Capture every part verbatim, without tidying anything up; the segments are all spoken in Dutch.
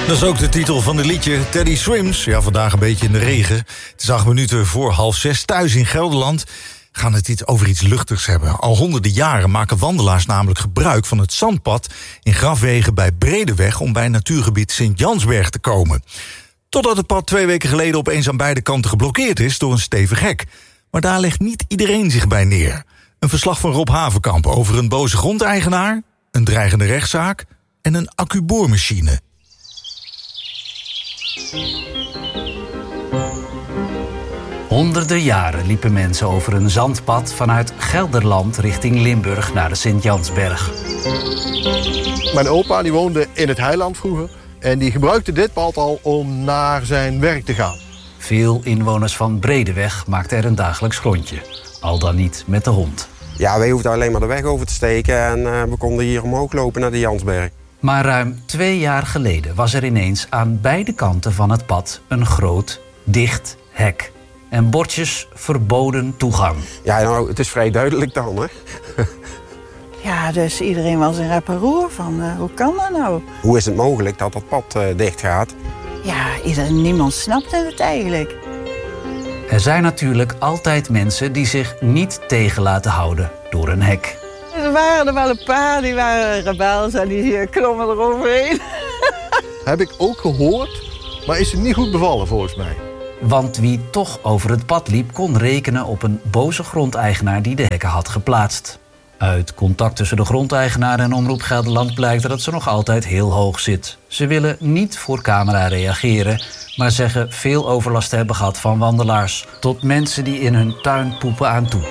Dat is ook de titel van het liedje Teddy Swims. Ja, vandaag een beetje in de regen. Het is acht minuten voor half zes. Thuis in Gelderland gaan het iets over iets luchtigs hebben. Al honderden jaren maken wandelaars namelijk gebruik van het zandpad in grafwegen bij Bredeweg om bij natuurgebied Sint-Jansberg te komen. Totdat het pad twee weken geleden opeens aan beide kanten geblokkeerd is door een stevig hek. Maar daar legt niet iedereen zich bij neer. Een verslag van Rob Havenkamp over een boze grondeigenaar, een dreigende rechtszaak en een accuboormachine. Honderden jaren liepen mensen over een zandpad vanuit Gelderland richting Limburg naar de Sint-Jansberg. Mijn opa die woonde in het heiland vroeger en die gebruikte dit pad al om naar zijn werk te gaan. Veel inwoners van Bredeweg maakten er een dagelijks rondje, al dan niet met de hond. Ja, wij hoefden alleen maar de weg over te steken en uh, we konden hier omhoog lopen naar de Jansberg. Maar ruim twee jaar geleden was er ineens aan beide kanten van het pad een groot, dicht hek. En bordjes verboden toegang. Ja, nou, het is vrij duidelijk dan, hè? Ja, dus iedereen was in reparoer van uh, hoe kan dat nou? Hoe is het mogelijk dat dat pad uh, dicht gaat? Ja, iedereen, niemand snapte het eigenlijk. Er zijn natuurlijk altijd mensen die zich niet tegen laten houden door een hek. Er waren er wel een paar, die waren rebels en die klommen eroverheen. Heb ik ook gehoord, maar is het niet goed bevallen volgens mij. Want wie toch over het pad liep, kon rekenen op een boze grondeigenaar die de hekken had geplaatst. Uit contact tussen de grondeigenaar en Omroep Gelderland blijkt dat ze nog altijd heel hoog zit. Ze willen niet voor camera reageren, maar zeggen veel overlast te hebben gehad van wandelaars, tot mensen die in hun tuin poepen aan toe.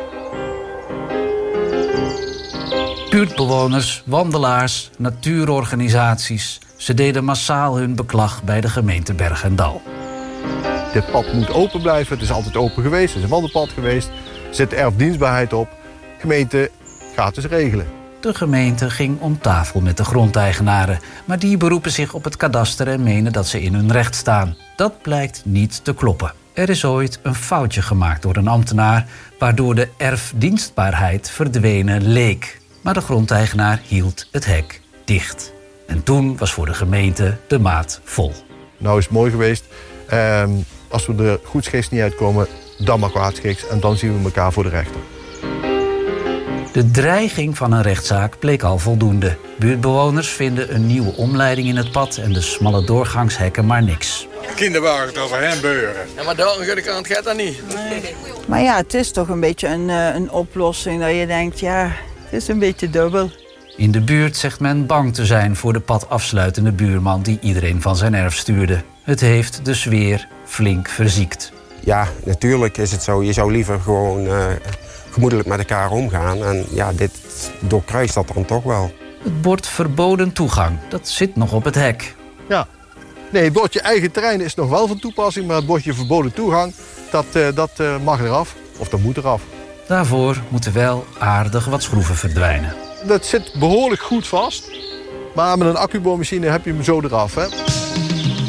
Buurtbewoners, wandelaars, natuurorganisaties, ze deden massaal hun beklag bij de gemeente Berg en Dal. Dit pad moet open blijven, het is altijd open geweest, het is een wandelpad geweest. Er zit erfdienstbaarheid op. De gemeente gaat het regelen. De gemeente ging om tafel met de grondeigenaren, maar die beroepen zich op het kadaster en menen dat ze in hun recht staan. Dat blijkt niet te kloppen. Er is ooit een foutje gemaakt door een ambtenaar, waardoor de erfdienstbaarheid verdwenen leek. Maar de grondeigenaar hield het hek dicht. En toen was voor de gemeente de maat vol. Nou is het mooi geweest. Um, als we er goedschiks niet uitkomen, dan maar kwaadschiks. En dan zien we elkaar voor de rechter. De dreiging van een rechtszaak bleek al voldoende. Buurtbewoners vinden een nieuwe omleiding in het pad en de smalle doorgangshekken maar niks. Kinderwagen het over hem beuren. Ja, maar daar aan de kant gaat dat niet. Nee. Maar ja, het is toch een beetje een, een oplossing dat je denkt, ja, het is een beetje dubbel. In de buurt zegt men bang te zijn voor de padafsluitende buurman die iedereen van zijn erf stuurde. Het heeft de sfeer flink verziekt. Ja, natuurlijk is het zo. Je zou liever gewoon uh, gemoedelijk met elkaar omgaan. En ja, dit doorkruist dat dan toch wel. Het bord verboden toegang, dat zit nog op het hek. Ja. Nee, het bordje eigen terrein is nog wel van toepassing, maar het bordje verboden toegang, dat, uh, dat uh, mag eraf. Of dat moet eraf. Daarvoor moeten wel aardig wat schroeven verdwijnen. Dat zit behoorlijk goed vast. Maar met een accuboormachine heb je hem zo eraf, hè.